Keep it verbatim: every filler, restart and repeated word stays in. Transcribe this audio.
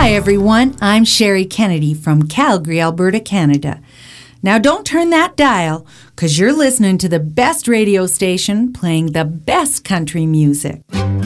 Hi, everyone. I'm Sherry Kennedy from Calgary, Alberta, Canada. Now, don't turn that dial, because you're listening to the best radio station playing the best country music.